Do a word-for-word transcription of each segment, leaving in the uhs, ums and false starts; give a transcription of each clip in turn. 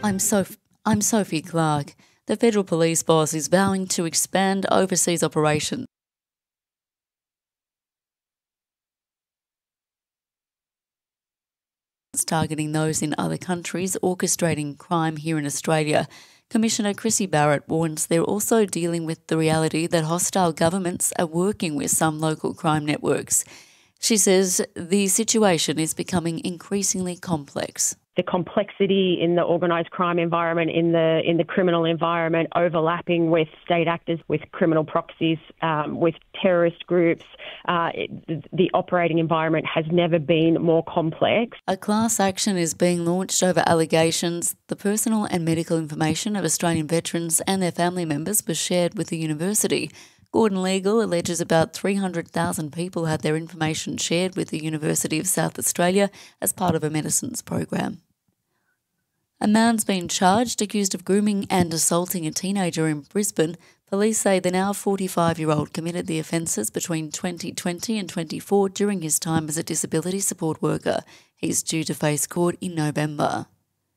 I'm Soph- I'm Sophie Clark. The Federal Police boss is vowing to expand overseas operations. Targeting those in other countries orchestrating crime here in Australia. Commissioner Chrissy Barrett warns they're also dealing with the reality that hostile governments are working with some local crime networks. She says the situation is becoming increasingly complex. The complexity in the organised crime environment, in the in the criminal environment, overlapping with state actors, with criminal proxies, um, with terrorist groups. Uh, it, the operating environment has never been more complex. A class action is being launched over allegations the personal and medical information of Australian veterans and their family members was shared with the university. Gordon Legal alleges about three hundred thousand people had their information shared with the University of South Australia as part of a medicines program. A man's been charged accused of grooming and assaulting a teenager in Brisbane. Police say the now forty-five-year-old committed the offences between twenty twenty and twenty-four during his time as a disability support worker. He's due to face court in November.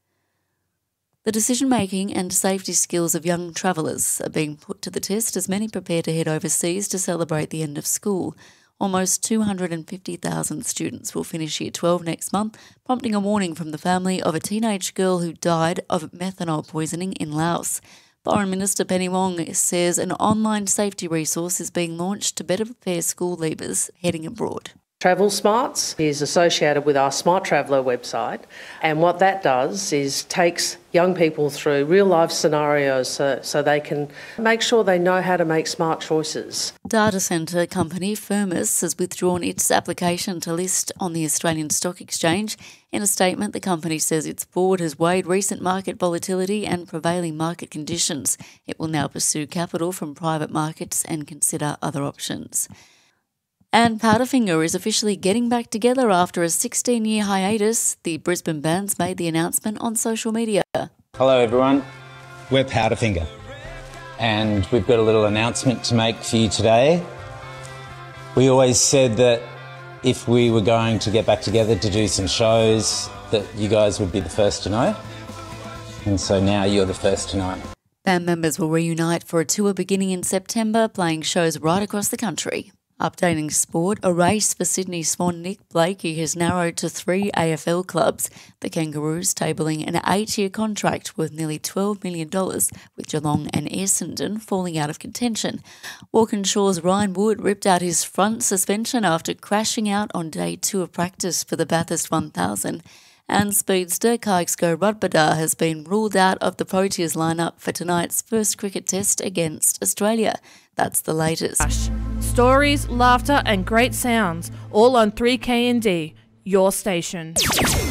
The decision-making and safety skills of young travellers are being put to the test as many prepare to head overseas to celebrate the end of school. Almost two hundred fifty thousand students will finish Year twelve next month, prompting a warning from the family of a teenage girl who died of methanol poisoning in Laos. Foreign Minister Penny Wong says an online safety resource is being launched to better prepare school leavers heading abroad. Travel Smarts is associated with our Smart Traveller website, and what that does is takes young people through real life scenarios so, so they can make sure they know how to make smart choices. Data centre company Firmus has withdrawn its application to list on the Australian Stock Exchange. In a statement, the company says its board has weighed recent market volatility and prevailing market conditions. It will now pursue capital from private markets and consider other options. And Powderfinger is officially getting back together after a sixteen-year hiatus. The Brisbane band's made the announcement on social media. Hello everyone, we're Powderfinger, and we've got a little announcement to make for you today. We always said that if we were going to get back together to do some shows, that you guys would be the first to know, and so now you're the first to know. Band members will reunite for a tour beginning in September, playing shows right across the country. Updating sport, a race for Sydney Swan Nick Blakey has narrowed to three A F L clubs. The Kangaroos tabling an eight-year contract worth nearly twelve million dollars, with Geelong and Essendon falling out of contention. Walkinshaw's Ryan Wood ripped out his front suspension after crashing out on day two of practice for the Bathurst one thousand. And speedster Kykes Radbadar has been ruled out of the Proteas lineup for tonight's first cricket test against Australia. That's the latest. Stories, laughter and great sounds, all on three K N D, your station.